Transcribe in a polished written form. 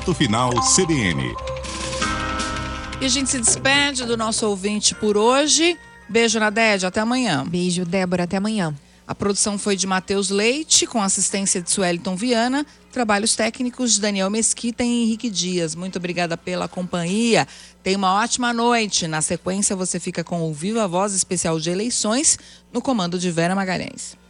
Ponto Final CBN. E a gente se despede do nosso ouvinte por hoje. Beijo, Nadege, até amanhã. Beijo, Débora, até amanhã. A produção foi de Matheus Leite, com assistência de Sueliton Viana, trabalhos técnicos de Daniel Mesquita e Henrique Dias. Muito obrigada pela companhia. Tenha uma ótima noite. Na sequência, você fica com o Viva Voz especial de eleições, no comando de Vera Magalhães.